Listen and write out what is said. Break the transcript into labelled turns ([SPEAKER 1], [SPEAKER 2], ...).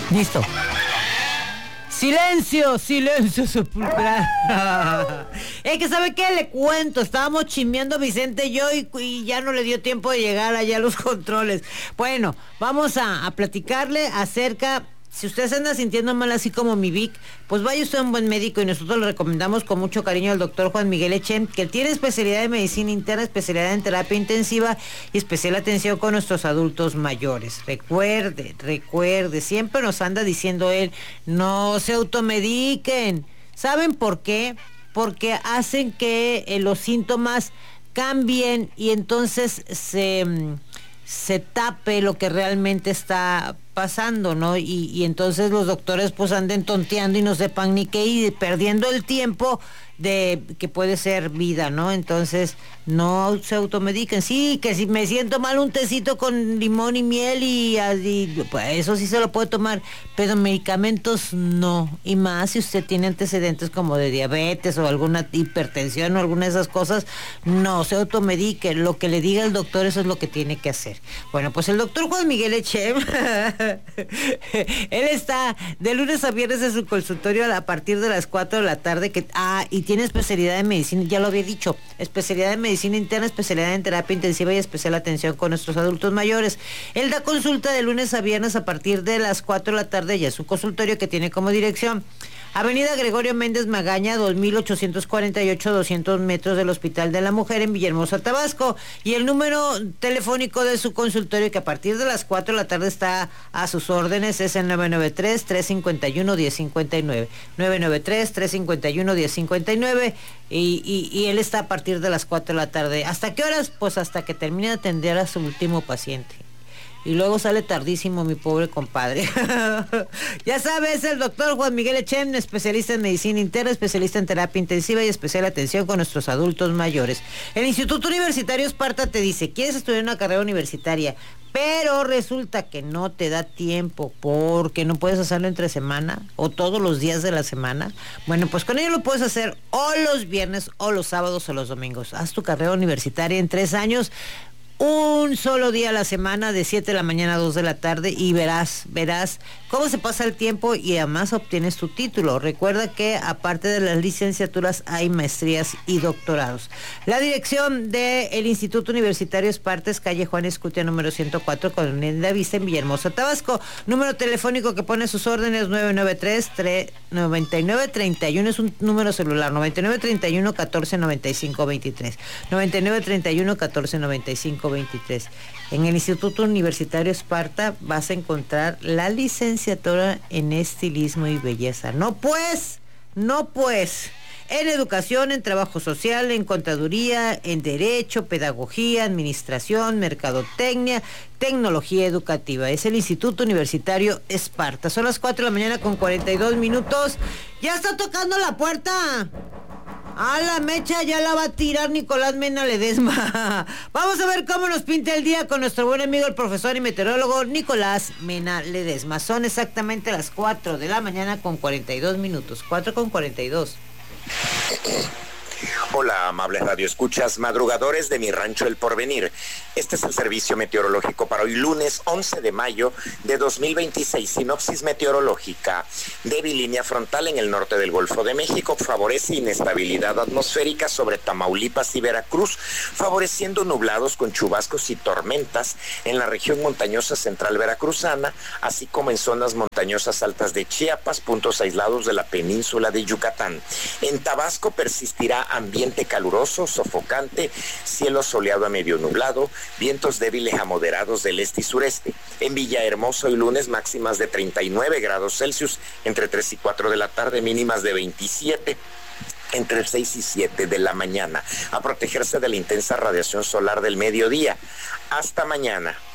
[SPEAKER 1] Listo. Silencio, silencio sepulcral. Es que, ¿sabe qué? Le cuento, estábamos chismeando Vicente y yo y ya no le dio tiempo de llegar allá a los controles. Bueno, vamos a platicarle acerca... Si usted se anda sintiendo mal así como mi Vic, pues vaya usted a un buen médico y nosotros le recomendamos con mucho cariño al doctor Juan Miguel Echem, que tiene especialidad en medicina interna, especialidad en terapia intensiva y especial atención con nuestros adultos mayores. Recuerde, siempre nos anda diciendo él, no se automediquen. ¿Saben por qué? Porque hacen que los síntomas cambien y entonces se tape lo que realmente está pasando, ¿no? Y entonces los doctores pues anden tonteando y no sepan ni qué y perdiendo el tiempo de que puede ser vida, ¿no? Entonces no se automediquen. Sí, que si me siento mal un tecito con limón y miel y pues eso sí se lo puede tomar, pero medicamentos no, y más si usted tiene antecedentes como de diabetes o alguna hipertensión o alguna de esas cosas, no se automedique. Lo que le diga el doctor, eso es lo que tiene que hacer. Bueno, pues el doctor Juan Miguel Echem él está de lunes a viernes en su consultorio a partir de las 4 de la tarde y tiene especialidad en medicina, ya lo había dicho, especialidad en medicina interna, especialidad en terapia intensiva y especial atención con nuestros adultos mayores. Él da consulta de lunes a viernes a partir de las 4 de la tarde y es su consultorio que tiene como dirección Avenida Gregorio Méndez Magaña, 2848, 200 metros del Hospital de la Mujer en Villahermosa, Tabasco. Y el número telefónico de su consultorio, que a partir de las 4 de la tarde está a sus órdenes, es el 993-351-1059. 993-351-1059. Y él está a partir de las 4 de la tarde. ¿Hasta qué horas? Pues hasta que termine de atender a su último paciente. Y luego sale tardísimo mi pobre compadre. Ya sabes, el doctor Juan Miguel Echem, especialista en medicina interna, especialista en terapia intensiva y especial atención con nuestros adultos mayores. El Instituto Universitario Esparta te dice, ¿quieres estudiar una carrera universitaria? Pero resulta que no te da tiempo porque no puedes hacerlo entre semana o todos los días de la semana. Bueno, pues con ello lo puedes hacer o los viernes o los sábados o los domingos. Haz tu carrera universitaria en 3 años. Un solo día a la semana, de 7 de la mañana a 2 de la tarde, y verás cómo se pasa el tiempo y además obtienes tu título. Recuerda que aparte de las licenciaturas hay maestrías y doctorados. La dirección del Instituto Universitario Esparta es calle Juan Escutia número 104, Colonia Vista, en Villahermosa, Tabasco. Número telefónico que pone sus órdenes 993-9931, es un número celular, 9931-1495-23. 9931-1495-23. En el Instituto Universitario Esparta vas a encontrar la licenciatura en estilismo y belleza. No pues, en educación, en trabajo social, en contaduría, en derecho, pedagogía, administración, mercadotecnia, tecnología educativa. Es el Instituto Universitario Esparta. Son las 4 de la mañana con 42 minutos. ¡Ya está tocando la puerta! A la mecha ya la va a tirar Nicolás Mena Ledesma. Vamos a ver cómo nos pinta el día con nuestro buen amigo, el profesor y meteorólogo Nicolás Mena Ledesma. Son exactamente las 4 de la mañana con 42 minutos. 4 con 42.
[SPEAKER 2] Hola, amables radioescuchas, madrugadores de mi rancho El Porvenir. Este es el servicio meteorológico para hoy, lunes 11 de mayo de 2026. Sinopsis meteorológica. Débil línea frontal en el norte del Golfo de México favorece inestabilidad atmosférica sobre Tamaulipas y Veracruz, favoreciendo nublados con chubascos y tormentas en la región montañosa central veracruzana, así como en zonas montañosas altas de Chiapas, puntos aislados de la península de Yucatán. En Tabasco persistirá ambiente caluroso, sofocante, cielo soleado a medio nublado, vientos débiles a moderados del este y sureste. En Villahermosa hoy lunes máximas de 39 grados Celsius, entre 3 y 4 de la tarde, mínimas de 27. Entre 6 y 7 de la mañana, a protegerse de la intensa radiación solar del mediodía. Hasta mañana.